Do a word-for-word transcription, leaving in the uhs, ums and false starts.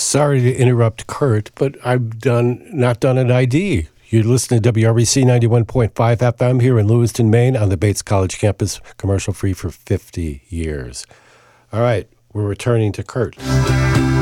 sorry to interrupt Kurt, but I've done not done an I D. You're listening to W R B C ninety-one point five F M here in Lewiston, Maine, on the Bates College campus, commercial-free for fifty years. All right, we're returning to Kurt.